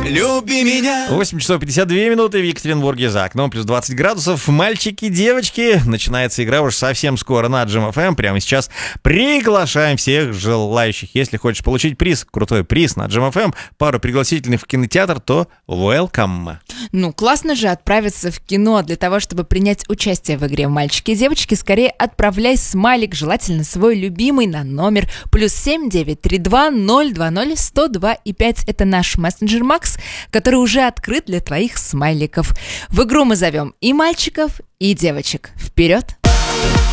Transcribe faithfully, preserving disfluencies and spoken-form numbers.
люби меня. восемь часов пятьдесят две минуты в Екатеринбурге, за окном плюс двадцать градусов. Мальчики, девочки, начинается игра уже совсем скоро на Джем эф эм. Прямо сейчас приглашаем всех желающих. Если хочешь получить приз, крутой приз на Джем эф эм, пару пригласительных в кинотеатр, то welcome. Ну, классно же отправиться в кино. Для того, чтобы принять участие в игре «Мальчики и девочки», скорее отправляй смайлик, желательно свой любимый, на номер плюс семь девять три два ноль два ноль сто два и пять. Это наш мессенджер Макс, который уже открыт для твоих смайликов. В игру мы зовем и мальчиков, и девочек. Вперед!